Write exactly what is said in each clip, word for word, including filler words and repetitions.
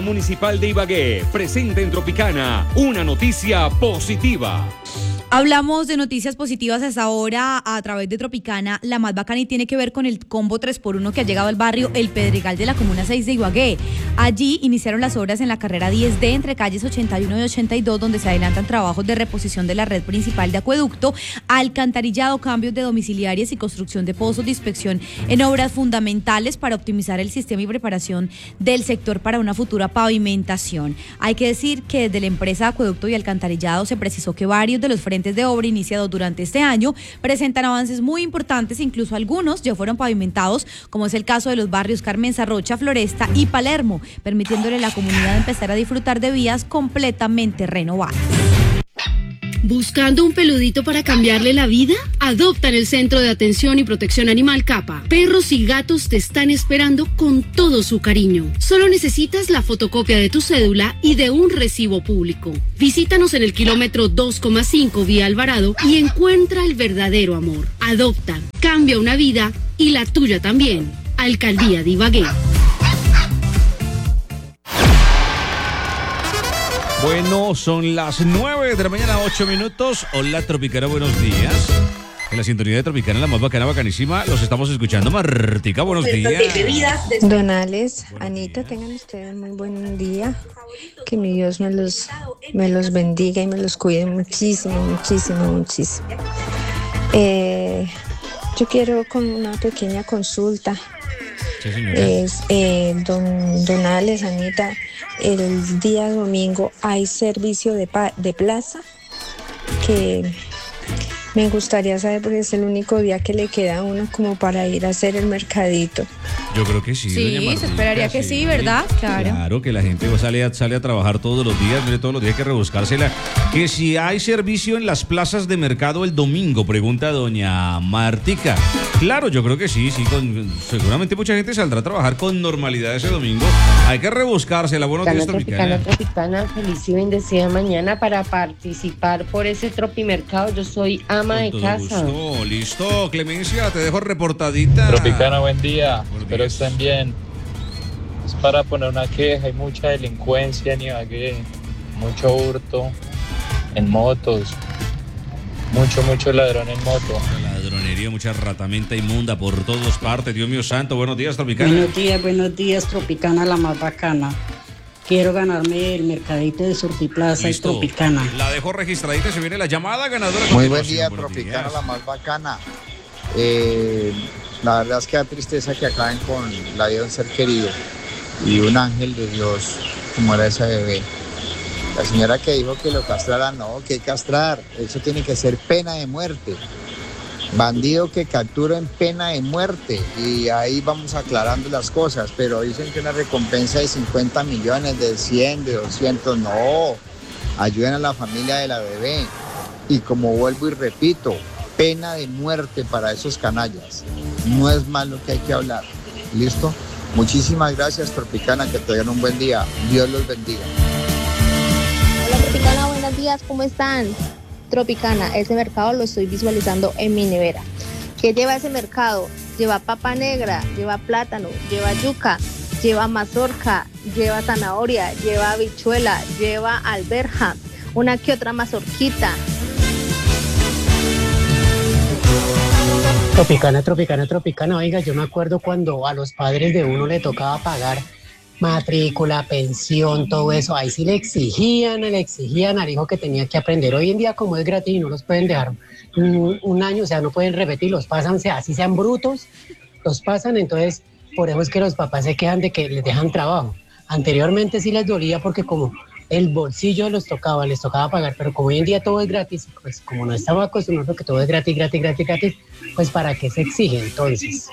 Municipal de Ibagué presenta en Tropicana una noticia positiva. Hablamos de noticias positivas hasta ahora a través de Tropicana, la más bacana, y tiene que ver con el combo tres por uno que ha llegado al barrio El Pedregal de la Comuna seis de Ibagué. Allí iniciaron las obras en la carrera diez D entre calles ochenta y uno y ochenta y dos, donde se adelantan trabajos de reposición de la red principal de acueducto, alcantarillado, cambios de domiciliarias y construcción de pozos de inspección en obras fundamentales para optimizar el sistema y preparación del sector para una futura pavimentación. Hay que decir que desde la empresa de acueducto y alcantarillado se precisó que varios de los frentes de obra iniciados durante este año presentan avances muy importantes, incluso algunos ya fueron pavimentados, como es el caso de los barrios Carmen Sarrocha, Floresta y Palermo, permitiéndole a la comunidad empezar a disfrutar de vías completamente renovadas. ¿Buscando un peludito para cambiarle la vida? Adopta en el Centro de Atención y Protección Animal Capa. Perros y gatos te están esperando con todo su cariño. Solo necesitas la fotocopia de tu cédula y de un recibo público. Visítanos en el kilómetro dos coma cinco vía Alvarado y encuentra el verdadero amor. Adopta, cambia una vida y la tuya también. Alcaldía de Ibagué. Bueno, son las nueve de la mañana, ocho minutos. Hola, Tropicana, buenos días. En la sintonía de Tropicana, la más bacana, bacanísima, los estamos escuchando. Martica, buenos días. Donales, Anita, tengan ustedes muy buen día. Que mi Dios me los, me los bendiga y me los cuide muchísimo, muchísimo, muchísimo. Eh, yo quiero con una pequeña consulta. Sí, señora. Es, eh, don, Donales, Anita, el día domingo hay servicio de, pa- de plaza que me gustaría saber porque es el único día que le queda a uno como para ir a hacer el mercadito. Yo creo que sí. Sí, doña Martica, se esperaría que sí, ¿verdad? Claro. Claro, que la gente sale a, sale a trabajar todos los días, mire, todos los días hay que rebuscársela. Que si hay servicio en las plazas de mercado el domingo, pregunta doña Martica. Claro, yo creo que sí, sí, con, seguramente mucha gente saldrá a trabajar con normalidad ese domingo. Hay que rebuscársela. Buenos días, Tropicana. Tropicana, feliz y bendecida mañana para participar por ese tropimercado. Yo soy ama de casa. Gusto. Listo, Clemencia, te dejo reportadita. Tropicana, buen día. Buenos Espero días. estén bien. Es para poner una queja. Hay mucha delincuencia en Ibagué, mucho hurto en motos, mucho, mucho ladrón en moto. Ladronería, mucha ratamenta inmunda por todas partes. Dios mío santo, buenos días, Tropicana. Buenos días, buenos días, Tropicana, la más bacana. Quiero ganarme el mercadito de Surtiplaza y Listo. Tropicana. La dejo registradita y se viene la llamada ganadora. Muy buen día, Tropicana, la más bacana. Eh, la verdad es que da tristeza que acaben con la vida de un ser querido y un ángel de Dios como era ese bebé. La señora que dijo que lo castrara, no, que castrar, eso tiene que ser pena de muerte. Bandido que captura en pena de muerte, y ahí vamos aclarando las cosas, pero dicen que una recompensa de cincuenta millones, de cien, de doscientos, no, ayuden a la familia de la bebé, y como vuelvo y repito, pena de muerte para esos canallas, no es más lo que hay que hablar, ¿listo? Muchísimas gracias, Tropicana, que tengan un buen día, Dios los bendiga. Hola, Tropicana, buenos días, ¿cómo están? Tropicana, ese mercado lo estoy visualizando en mi nevera. ¿Qué lleva ese mercado? Lleva papa negra, lleva plátano, lleva yuca, lleva mazorca, lleva zanahoria, lleva habichuela, lleva alberja, una que otra mazorquita. Tropicana, Tropicana, Tropicana. Oiga, yo me acuerdo cuando a los padres de uno le tocaba pagar matrícula, pensión, todo eso, ahí sí le exigían, le exigían al hijo que tenía que aprender. Hoy en día, como es gratis y no los pueden dejar un, un año, o sea, no pueden repetir, los pasan, o sea, así sean brutos, los pasan, entonces por eso es que los papás se quejan de que les dejan trabajo. Anteriormente sí les dolía porque como el bolsillo les tocaba, les tocaba pagar, pero como hoy en día todo es gratis, pues como no estamos acostumbrados a que todo es gratis, gratis, gratis, gratis, pues ¿para qué se exige entonces?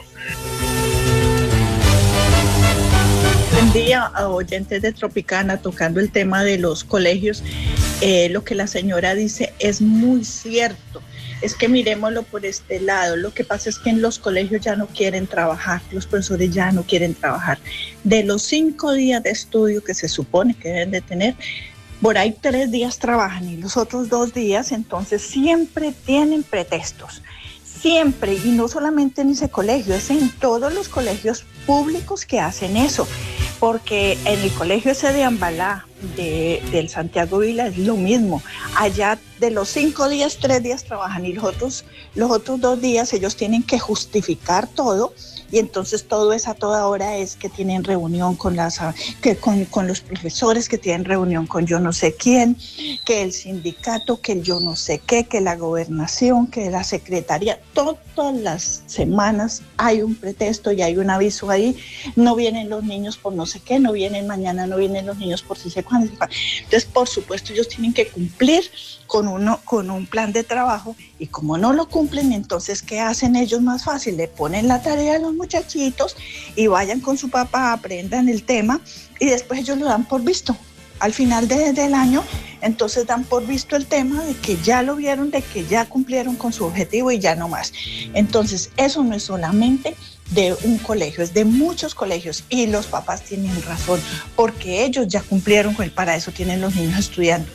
Buen día a oyentes de Tropicana, tocando el tema de los colegios. Eh, lo que la señora dice es muy cierto. Es que miremoslo por este lado. Lo que pasa es que en los colegios ya no quieren trabajar, los profesores ya no quieren trabajar. De los cinco días de estudio que se supone que deben de tener, por ahí tres días trabajan y los otros dos días, entonces siempre tienen pretextos. Siempre, y no solamente en ese colegio, es en todos los colegios públicos que hacen eso. porque en el colegio ese de Ambalá, de, del Santiago Vila, es lo mismo. Allá de los cinco días, tres días trabajan y los otros, los otros dos días ellos tienen que justificar todo. Y entonces todo es a toda hora, es que tienen reunión con, las, que con, con los profesores, que tienen reunión con yo no sé quién, que el sindicato, que el yo no sé qué, que la gobernación, que la secretaría. Todas las semanas hay un pretexto y hay un aviso ahí. No vienen los niños por no sé qué, no vienen mañana, no vienen los niños por si sé cuándo. Entonces, por supuesto, ellos tienen que cumplir con, uno, con un plan de trabajo y como no lo cumplen, entonces, ¿qué hacen ellos más fácil? Le ponen la tarea a los muchachitos y vayan con su papá, aprendan el tema y después ellos lo dan por visto. Al final de, del año, entonces dan por visto el tema de que ya lo vieron, de que ya cumplieron con su objetivo y ya no más. Entonces, eso no es solamente de un colegio, es de muchos colegios y los papás tienen razón porque ellos ya cumplieron con el, para eso tienen los niños estudiando.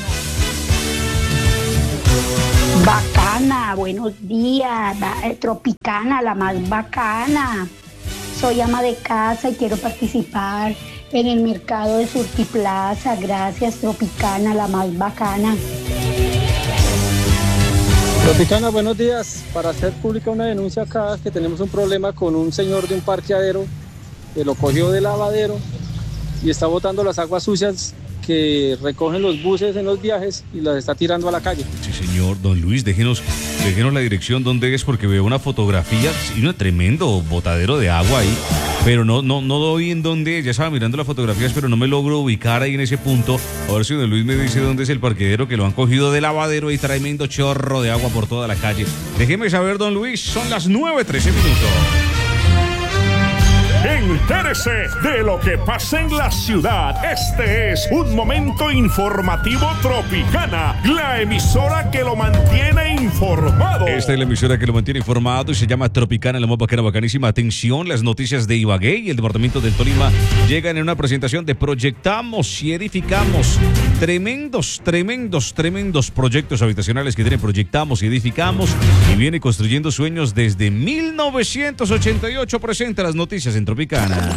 Bacana, buenos días, Tropicana, la más bacana. Soy ama de casa y quiero participar en el mercado de Surtiplaza. Gracias, Tropicana, la más bacana. Tropicana, buenos días. Para hacer pública una denuncia acá, que tenemos un problema con un señor de un parqueadero que lo cogió de lavadero y está botando las aguas sucias que recogen los buses en los viajes y las está tirando a la calle. Sí, señor. Don Luis, déjenos, déjenos la dirección donde es, porque veo una fotografía y un tremendo botadero de agua ahí, pero no, no, no doy en dónde. Ya estaba mirando las fotografías, pero no me logro ubicar ahí en ese punto. A ver si don Luis me dice dónde es el parqueadero, que lo han cogido de lavadero y tremendo chorro de agua por toda la calle. Déjeme saber, don Luis, son las nueve trece minutos. Entérese de lo que pasa en la ciudad. Este es un momento informativo Tropicana, la emisora que lo mantiene informado. Esta es la emisora que lo mantiene informado y se llama Tropicana, la más bacana, bacanísima. Atención, las noticias de Ibagué y el departamento del Tolima llegan en una presentación de Proyectamos y Edificamos. Tremendos, tremendos, tremendos proyectos habitacionales que tiene Proyectamos y Edificamos y viene construyendo sueños desde mil novecientos ochenta y ocho. Presenta las noticias en Tropicana.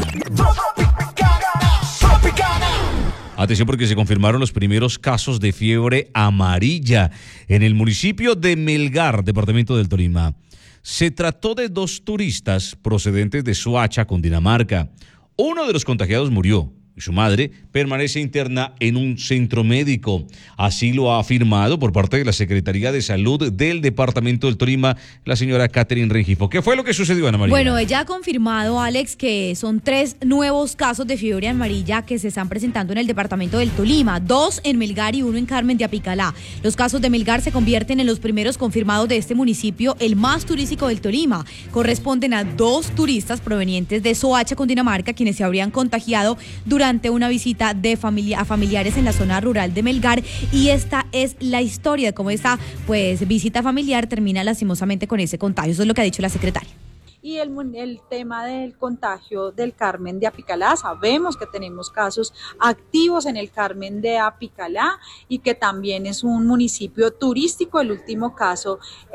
Atención, porque se confirmaron los primeros casos de fiebre amarilla en el municipio de Melgar, departamento del Tolima. Se trató de dos turistas procedentes de Soacha, Cundinamarca. Uno de los contagiados murió y su madre permanece interna en un centro médico. Así lo ha afirmado por parte de la Secretaría de Salud del Departamento del Tolima, la señora Catherine Rengifo. ¿Qué fue lo que sucedió, Ana María? Bueno, ella ha confirmado, Alex, que son tres nuevos casos de fiebre amarilla que se están presentando en el Departamento del Tolima. Dos en Melgar y uno en Carmen de Apicalá. Los casos de Melgar se convierten en los primeros confirmados de este municipio, el más turístico del Tolima. Corresponden a dos turistas provenientes de Soacha, Cundinamarca, quienes se habrían contagiado durante durante una visita de familia, a familiares en la zona rural de Melgar, y esta es la historia de cómo esta pues visita familiar termina lastimosamente con ese contagio. Eso es lo que ha dicho la secretaria. Y el, el tema del contagio del Carmen de Apicalá, sabemos que tenemos casos activos en el Carmen de Apicalá y que también es un municipio turístico. El último caso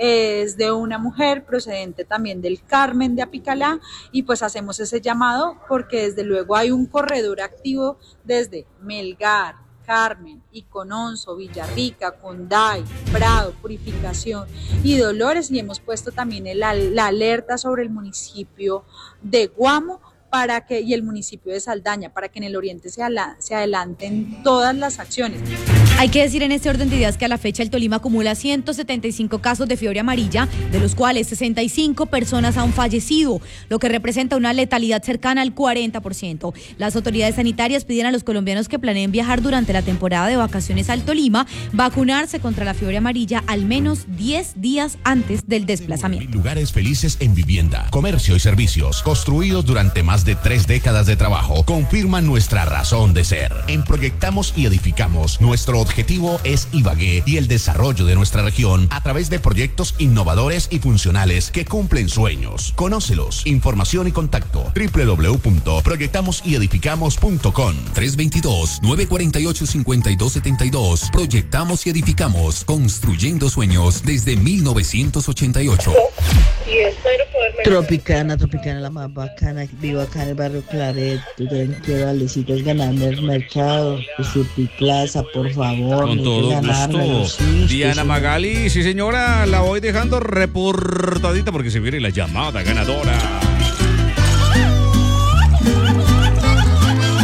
es de una mujer procedente también del Carmen de Apicalá y pues hacemos ese llamado porque desde luego hay un corredor activo desde Melgar, Carmen, Icononso, Villarrica, Conday, Prado, Purificación y Dolores, y hemos puesto también el, la alerta sobre el municipio de Guamo para que, y el municipio de Saldaña, para que en el oriente se, ala, se adelanten todas las acciones. Hay que decir en este orden de ideas que a la fecha el Tolima acumula ciento setenta y cinco casos de fiebre amarilla, de los cuales sesenta y cinco personas han fallecido, lo que representa una letalidad cercana al cuarenta por ciento. Las autoridades sanitarias piden a los colombianos que planeen viajar durante la temporada de vacaciones al Tolima, vacunarse contra la fiebre amarilla al menos diez días antes del desplazamiento. Lugares felices en vivienda, comercio y servicios, construidos durante más de tres décadas de trabajo, confirman nuestra razón de ser. En Proyectamos y Edificamos, nuestro objetivo es Ibagué y el desarrollo de nuestra región a través de proyectos innovadores y funcionales que cumplen sueños. Conócelos. Información y contacto doble u doble u doble u punto proyectamos y edificamos punto com. tres dos dos, nueve cuatro ocho, cinco dos siete dos. Proyectamos y Edificamos, construyendo sueños desde mil novecientos ochenta y ocho. y espero poderme... Tropicana, Tropicana, la más bacana. Vivo acá en el barrio Claret. Yo también quiero a Lecitos ganarme el mercado. De Surtiplaza, por favor. Con todo gusto. Diana Magali, sí señora, la voy dejando reportadita porque se viene la llamada ganadora.